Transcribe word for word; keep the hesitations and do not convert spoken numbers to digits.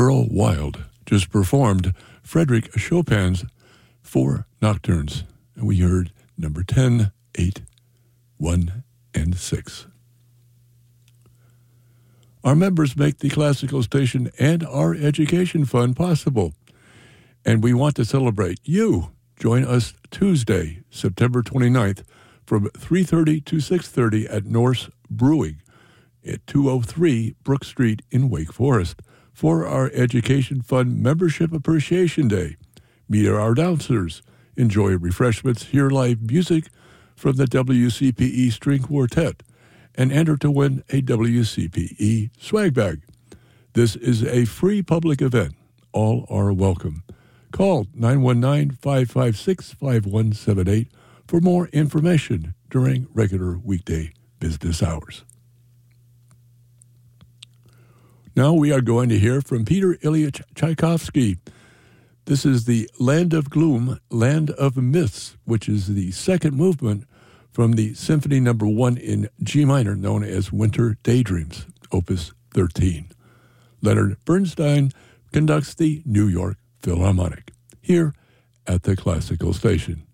Earl Wild just performed Frédéric Chopin's Four Nocturnes, and we heard number ten, eight, one, and six. Our members make the Classical Station and our Education Fund possible, and we want to celebrate you. Join us Tuesday, September twenty-ninth, from three thirty to six thirty at Norse Brewing at two oh three Brook Street in Wake Forest for our Education Fund Membership Appreciation Day. Meet our announcers, enjoy refreshments, hear live music from the W C P E String Quartet, and enter to win a W C P E swag bag. This is a free public event. All are welcome. Call nine one nine, five five six, five one seven eight for more information during regular weekday business hours. Now we are going to hear from Peter Ilyich Tchaikovsky. This is the Land of Gloom, Land of Myths, which is the second movement from the Symphony Number One in G minor, known as Winter Daydreams, Opus thirteen. Leonard Bernstein conducts the New York Philharmonic here at the Classical Station.